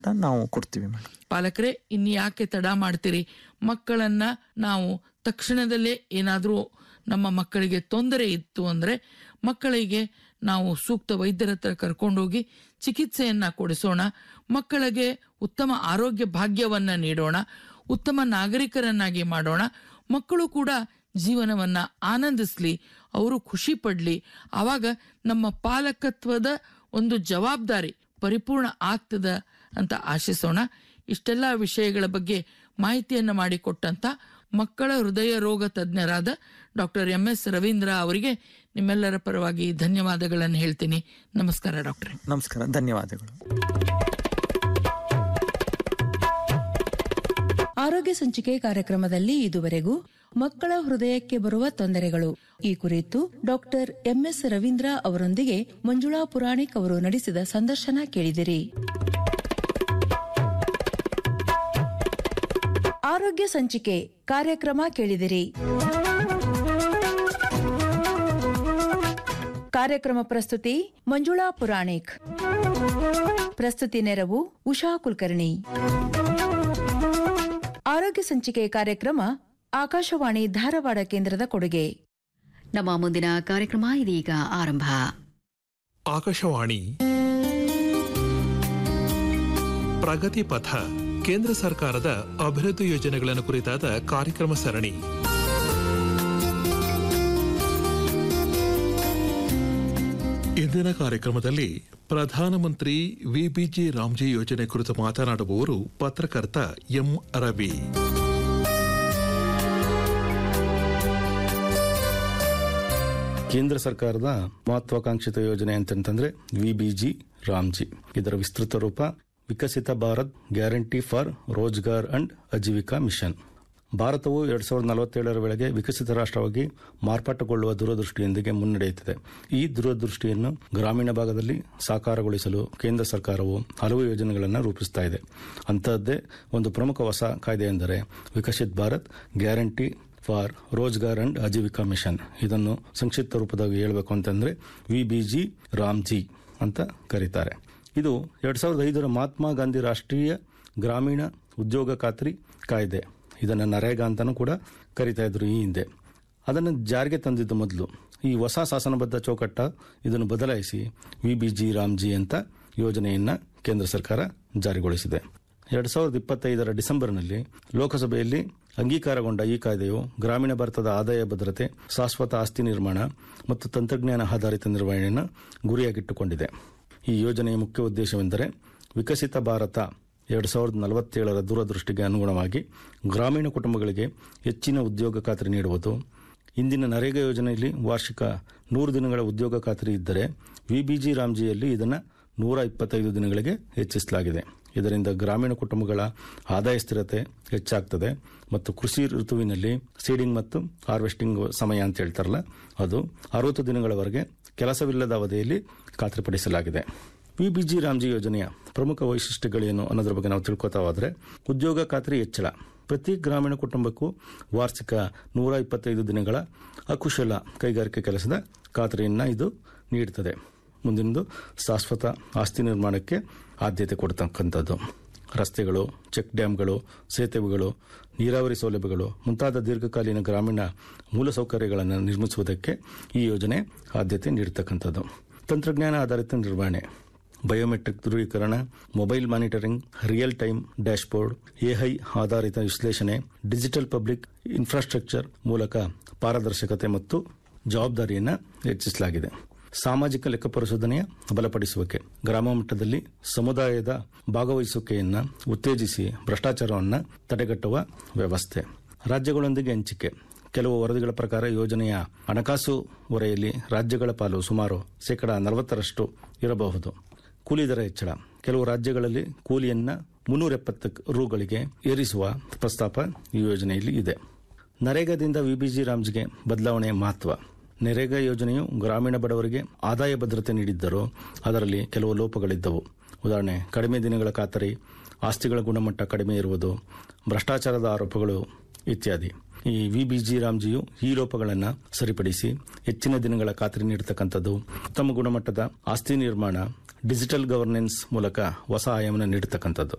ನಾವು ಕೊಡ್ತೀವಿ ಮೇಡಮ್. ಪಾಲಕರೇ, ಇನ್ಯಾಕೆ ತಡ ಮಾಡ್ತೀರಿ? ಮಕ್ಕಳನ್ನ ನಾವು ತಕ್ಷಣದಲ್ಲೇ ಏನಾದ್ರೂ ನಮ್ಮ ಮಕ್ಕಳಿಗೆ ತೊಂದರೆ ಇತ್ತು ಅಂದ್ರೆ ಮಕ್ಕಳಿಗೆ ನಾವು ಸೂಕ್ತ ವೈದ್ಯರ ಹತ್ರ ಕರ್ಕೊಂಡೋಗಿ ಚಿಕಿತ್ಸೆಯನ್ನ ಕೊಡಿಸೋಣ. ಮಕ್ಕಳಿಗೆ ಉತ್ತಮ ಆರೋಗ್ಯ ಭಾಗ್ಯವನ್ನ ನೀಡೋಣ, ಉತ್ತಮ ನಾಗರಿಕರನ್ನಾಗಿ ಮಾಡೋಣ. ಮಕ್ಕಳು ಕೂಡ ಜೀವನವನ್ನ ಆನಂದಿಸ್ಲಿ, ಅವರು ಖುಷಿ ಪಡ್ಲಿ. ಆವಾಗ ನಮ್ಮ ಪಾಲಕತ್ವದ ಒಂದು ಜವಾಬ್ದಾರಿ ಪರಿಪೂರ್ಣ ಆಗ್ತದ ಅಂತ ಆಶಿಸೋಣ. ಇಷ್ಟೆಲ್ಲ ವಿಷಯಗಳ ಬಗ್ಗೆ ಮಾಹಿತಿಯನ್ನ ಮಾಡಿಕೊಟ್ಟಂತ ಮಕ್ಕಳ ಹೃದಯ ರೋಗ ತಜ್ಞರಾದ ಡಾಕ್ಟರ್ MS ರವೀಂದ್ರ ಅವರಿಗೆ ನಿಮ್ಮೆಲ್ಲರ ಪರವಾಗಿ ಧನ್ಯವಾದಗಳನ್ನು ಹೇಳ್ತೀನಿ. ನಮಸ್ಕಾರ ಡಾಕ್ಟರ್. ನಮಸ್ಕಾರ, ಧನ್ಯವಾದಗಳು. ಆರೋಗ್ಯ ಸಂಚಿಕೆ ಕಾರ್ಯಕ್ರಮದಲ್ಲಿ ಇದುವರೆಗೂ ಮಕ್ಕಳ ಹೃದಯಕ್ಕೆ ಬರುವ ತೊಂದರೆಗಳು ಈ ಕುರಿತು ಡಾಕ್ಟರ್ MS ರವೀಂದ್ರ ಅವರೊಂದಿಗೆ ಮಂಜುಳಾ ಪುರಾಣಿಕ್ ಅವರು ನಡೆಸಿದ ಸಂದರ್ಶನ ಕೇಳಿದಿರಿ. ಆರೋಗ್ಯ ಸಂಚಿಕೆ ಕಾರ್ಯಕ್ರಮ ಕೇಳಿದಿರಿ. ಕಾರ್ಯಕ್ರಮ ಪ್ರಸ್ತುತಿ ಮಂಜುಳಾ ಪುರಾಣಿಕ್. ಪ್ರಸ್ತುತಿ ನೆರವು ಉಷಾ ಕುಲಕರ್ಣಿ. ಆರೋಗ್ಯ ಸಂಚಿಕೆ ಕಾರ್ಯಕ್ರಮ ಆಕಾಶವಾಣಿ ಧಾರವಾಡ ಕೇಂದ್ರದ ಕೊಡುಗೆ. ನಮ್ಮ ಮುಂದಿನ ಕಾರ್ಯಕ್ರಮ ಇದೀಗ ಆರಂಭ. ಆಕಾಶವಾಣಿ ಪ್ರಗತಿ ಪಥ, ಕೇಂದ್ರ ಸರ್ಕಾರದ ಅಭಿವೃದ್ಧಿ ಯೋಜನೆಗಳನ್ನು ಕುರಿತಾದ ಕಾರ್ಯಕ್ರಮ ಸರಣಿ. ಇಂದಿನ ಕಾರ್ಯಕ್ರಮದಲ್ಲಿ ಪ್ರಧಾನಮಂತ್ರಿ VBG ರಾಮ್ಜಿ ಯೋಜನೆ ಕುರಿತು ಮಾತನಾಡುವವರು ಪತ್ರಕರ್ತ M. ರವಿ. ಕೇಂದ್ರ ಸರ್ಕಾರದ ಮಹತ್ವಾಕಾಂಕ್ಷಿತ ಯೋಜನೆ ಅಂತಂದ್ರೆ VBG ರಾಮ್ಜಿ. ಇದರ ವಿಸ್ತೃತ ರೂಪ ವಿಕಸಿತ Bharat guarantee for Rozgar and Ajeevika mission. ಭಾರತವು 2047ರ ವೇಳೆಗೆ ವಿಕಸಿತ ರಾಷ್ಟ್ರವಾಗಿ ಮಾರ್ಪಾಟುಗೊಳ್ಳುವ ದೂರದೃಷ್ಟಿಯೊಂದಿಗೆ ಮುನ್ನಡೆಯುತ್ತಿದೆ. ಈ ದೂರದೃಷ್ಟಿಯನ್ನು ಗ್ರಾಮೀಣ ಭಾಗದಲ್ಲಿ ಸಾಕಾರಗೊಳಿಸಲು ಕೇಂದ್ರ ಸರ್ಕಾರವು ಹಲವು ಯೋಜನೆಗಳನ್ನು ರೂಪಿಸ್ತಾ ಇದೆ. ಅಂತಹದ್ದೇ ಒಂದು ಪ್ರಮುಖ ಹೊಸ ಕಾಯ್ದೆ ಎಂದರೆ Viksit Bharat guarantee for Rozgar and Ajeevika mission. ಇದನ್ನು ಸಂಕ್ಷಿಪ್ತ ರೂಪದಲ್ಲಿ ಹೇಳಬೇಕು ಅಂತಂದ್ರೆ VBG ರಾಮ್ಜಿ ಅಂತ ಕರೀತಾರೆ. ಇದು 2005ರ ಮಹಾತ್ಮ ಗಾಂಧಿ ರಾಷ್ಟ್ರೀಯ ಗ್ರಾಮೀಣ ಉದ್ಯೋಗ ಖಾತ್ರಿ ಕಾಯ್ದೆ. ಇದನ್ನು ನರೇಗಾ ಅಂತಾನೂ ಕೂಡ ಕರೀತಾ ಇದ್ರು ಈ ಹಿಂದೆ. ಅದನ್ನು ಜಾರಿಗೆ ತಂದಿದ್ದು ಮೊದಲು. ಈ ಹೊಸ ಶಾಸನಬದ್ಧ ಚೌಕಟ್ಟ ಇದನ್ನು ಬದಲಾಯಿಸಿ VBG ರಾಮ್ಜಿ ಅಂತ ಯೋಜನೆಯನ್ನ ಕೇಂದ್ರ ಸರ್ಕಾರ ಜಾರಿಗೊಳಿಸಿದೆ. 2025ರ ಡಿಸೆಂಬರ್ನಲ್ಲಿ ಲೋಕಸಭೆಯಲ್ಲಿ ಅಂಗೀಕಾರಗೊಂಡ ಈ ಕಾಯ್ದೆಯು ಗ್ರಾಮೀಣ ಭಾರತದ ಆದಾಯ ಭದ್ರತೆ, ಶಾಶ್ವತ ಆಸ್ತಿ ನಿರ್ಮಾಣ ಮತ್ತು ತಂತ್ರಜ್ಞಾನ ಆಧಾರಿತ ನಿರ್ವಹಣೆಯನ್ನು ಗುರಿಯಾಗಿಟ್ಟುಕೊಂಡಿದೆ. ಈ ಯೋಜನೆಯ ಮುಖ್ಯ ಉದ್ದೇಶವೆಂದರೆ ವಿಕಸಿತ ಭಾರತ 2047ರ ದೂರದೃಷ್ಟಿಗೆ ಅನುಗುಣವಾಗಿ ಗ್ರಾಮೀಣ ಕುಟುಂಬಗಳಿಗೆ ಹೆಚ್ಚಿನ ಉದ್ಯೋಗ ಖಾತ್ರಿ ನೀಡುವುದು. ಇಂದಿನ ನರೇಗಾ ಯೋಜನೆಯಲ್ಲಿ ವಾರ್ಷಿಕ 100 ದಿನಗಳ ಉದ್ಯೋಗ ಖಾತ್ರಿ ಇದ್ದರೆ VBG ರಾಮ್ಜಿಯಲ್ಲಿ ಇದನ್ನು 125 ದಿನಗಳಿಗೆ ಹೆಚ್ಚಿಸಲಾಗಿದೆ. ಇದರಿಂದ ಗ್ರಾಮೀಣ ಕುಟುಂಬಗಳ ಆದಾಯ ಸ್ಥಿರತೆ ಹೆಚ್ಚಾಗ್ತದೆ ಮತ್ತು ಕೃಷಿ ಋತುವಿನಲ್ಲಿ ಸೀಡಿಂಗ್ ಮತ್ತು ಹಾರ್ವೆಸ್ಟಿಂಗ್ ಸಮಯ ಅಂತ ಹೇಳ್ತಾರಲ್ಲ, ಅದು 60 ದಿನಗಳವರೆಗೆ ಕೆಲಸವಿಲ್ಲದ ಅವಧಿಯಲ್ಲಿ ಖಾತ್ರಿಪಡಿಸಲಾಗಿದೆ. VBG ರಾಮ್ಜಿ ಯೋಜನೆಯ ಪ್ರಮುಖ ವೈಶಿಷ್ಟ್ಯಗಳೇನು ಅನ್ನೋದ್ರ ಬಗ್ಗೆ ನಾವು ತಿಳ್ಕೊತಾ ಹೋದ್ರೆ, ಉದ್ಯೋಗ ಖಾತ್ರಿ ಹೆಚ್ಚಳ. ಪ್ರತಿ ಗ್ರಾಮೀಣ ಕುಟುಂಬಕ್ಕೂ ವಾರ್ಷಿಕ 125 ದಿನಗಳ ಅಕುಶಲ ಕೈಗಾರಿಕೆ ಕೆಲಸದ ಖಾತ್ರಿಯನ್ನು ಇದು ನೀಡುತ್ತದೆ. ಮುಂದಿನದು ಶಾಶ್ವತ ಆಸ್ತಿ ನಿರ್ಮಾಣಕ್ಕೆ ಆದ್ಯತೆ ಕೊಡ್ತಕ್ಕಂಥದ್ದು. ರಸ್ತೆಗಳು, ಚೆಕ್ ಡ್ಯಾಂಗಳು, ಸೇತುವೆಗಳು, ನೀರಾವರಿ ಸೌಲಭ್ಯಗಳು ಮುಂತಾದ ದೀರ್ಘಕಾಲೀನ ಗ್ರಾಮೀಣ ಮೂಲಸೌಕರ್ಯಗಳನ್ನು ನಿರ್ಮಿಸುವುದಕ್ಕೆ ಈ ಯೋಜನೆ ಆದ್ಯತೆ ನೀಡತಕ್ಕಂಥದ್ದು. ತಂತ್ರಜ್ಞಾನ ಆಧಾರಿತ ನಿರ್ವಹಣೆ, biometric ಧೃವೀಕರಣ, mobile monitoring, real time dashboard, AI ಆಧಾರಿತ ವಿಶ್ಲೇಷಣೆ, ಡಿಜಿಟಲ್ ಪಬ್ಲಿಕ್ ಇನ್ಫ್ರಾಸ್ಟ್ರಕ್ಚರ್ ಮೂಲಕ ಪಾರದರ್ಶಕತೆ ಮತ್ತು ಜವಾಬ್ದಾರಿಯನ್ನು ಹೆಚ್ಚಿಸಲಾಗಿದೆ. ಸಾಮಾಜಿಕ ಲೆಕ್ಕ ಪರಿಶೋಧನೆಯ ಬಲಪಡಿಸುವಿಕೆ, ಗ್ರಾಮ ಮಟ್ಟದಲ್ಲಿ ಸಮುದಾಯದ ಭಾಗವಹಿಸುವಿಕೆಯನ್ನು ಉತ್ತೇಜಿಸಿ ಭ್ರಷ್ಟಾಚಾರವನ್ನು ತಡೆಗಟ್ಟುವ ವ್ಯವಸ್ಥೆ. ರಾಜ್ಯಗಳೊಂದಿಗೆ ಹಂಚಿಕೆ. ಕೆಲವು ವರದಿಗಳ ಪ್ರಕಾರ ಯೋಜನೆಯ ಹಣಕಾಸು ಹೊರೆಯಲ್ಲಿ ರಾಜ್ಯಗಳ ಪಾಲು ಸುಮಾರು 40% ಇರಬಹುದು. ಕೂಲಿ ದರ ಹೆಚ್ಚಳ. ಕೆಲವು ರಾಜ್ಯಗಳಲ್ಲಿ ಕೂಲಿಯನ್ನು 370 ರೂಗಳಿಗೆ ಏರಿಸುವ ಪ್ರಸ್ತಾಪ ಈ ಯೋಜನೆಯಲ್ಲಿ ಇದೆ. ನರೇಗಾದಿಂದ VBG ರಾಮ್ಜಿಗೆ ಬದಲಾವಣೆಯ ಮಹತ್ವ. ನರೇಗಾ ಯೋಜನೆಯು ಗ್ರಾಮೀಣ ಬಡವರಿಗೆ ಆದಾಯ ಭದ್ರತೆ ನೀಡಿದ್ದರೂ ಅದರಲ್ಲಿ ಕೆಲವು ಲೋಪಗಳಿದ್ದವು. ಉದಾಹರಣೆ, ಕಡಿಮೆ ದಿನಗಳ ಖಾತರಿ, ಆಸ್ತಿಗಳ ಗುಣಮಟ್ಟ ಕಡಿಮೆ ಇರುವುದು, ಭ್ರಷ್ಟಾಚಾರದ ಆರೋಪಗಳು ಇತ್ಯಾದಿ. ಈ VBG ರಾಮ್ಜಿಯು ಈ ಲೋಪಗಳನ್ನು ಸರಿಪಡಿಸಿ ಹೆಚ್ಚಿನ ದಿನಗಳ ಖಾತ್ರಿ ನೀಡತಕ್ಕಂಥದ್ದು, ಉತ್ತಮ ಗುಣಮಟ್ಟದ ಆಸ್ತಿ ನಿರ್ಮಾಣ, ಡಿಜಿಟಲ್ ಗವರ್ನೆನ್ಸ್ ಮೂಲಕ ಹೊಸ ಆಯಾಮನ ನೀಡತಕ್ಕಂಥದ್ದು.